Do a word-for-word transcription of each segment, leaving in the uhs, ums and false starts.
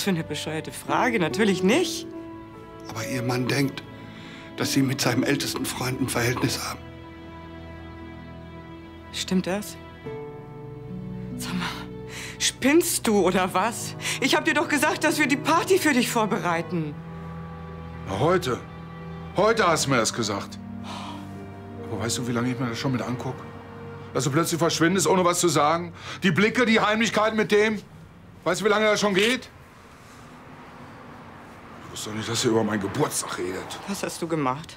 für eine bescheuerte Frage? Natürlich nicht. Aber Ihr Mann denkt, dass Sie mit seinem ältesten Freund ein Verhältnis haben. Stimmt das? Sag mal, spinnst du oder was? Ich hab dir doch gesagt, dass wir die Party für dich vorbereiten. Na, heute. Heute hast du mir das gesagt. Aber weißt du, wie lange ich mir das schon mit angucke? Dass du plötzlich verschwindest, ohne was zu sagen? Die Blicke, die Heimlichkeiten mit dem? Weißt du, wie lange das schon geht? Ich wusste doch nicht, dass ihr über meinen Geburtstag redet. Was hast du gemacht?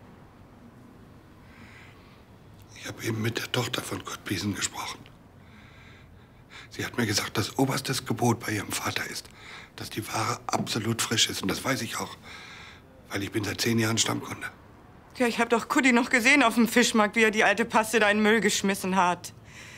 Ich habe eben mit der Tochter von Kurt Biesen gesprochen. Sie hat mir gesagt, dass oberstes Gebot bei ihrem Vater ist, dass die Ware absolut frisch ist. Und das weiß ich auch, weil ich bin seit zehn Jahren Stammkunde. Ja, ich hab doch Kutti noch gesehen auf dem Fischmarkt, wie er die alte Paste da in den Müll geschmissen hat.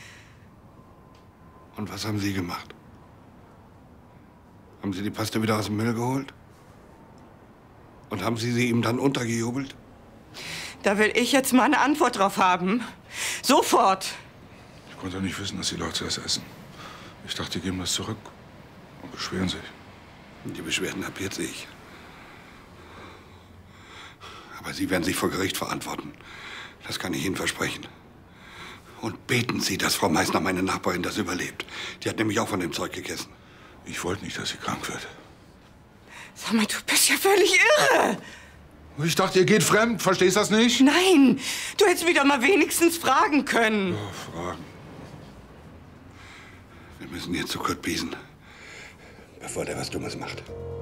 Und was haben Sie gemacht? Haben Sie die Paste wieder aus dem Müll geholt? Und haben Sie sie ihm dann untergejubelt? Da will ich jetzt mal eine Antwort drauf haben. Sofort! Ich konnte nicht wissen, dass die Leute das essen. Ich dachte, die geben das zurück und beschweren sich. Die Beschwerden ab jetzt sehe ich. Aber Sie werden sich vor Gericht verantworten. Das kann ich Ihnen versprechen. Und beten Sie, dass Frau Meißner, meine Nachbarin, das überlebt. Die hat nämlich auch von dem Zeug gegessen. Ich wollte nicht, dass sie krank wird. Sag mal, du bist ja völlig irre! Ich dachte, ihr geht fremd. Verstehst du das nicht? Nein! Du hättest wieder mal wenigstens fragen können. Ja, fragen. Wir müssen jetzt zu Kurt Biesen, bevor der was Dummes macht.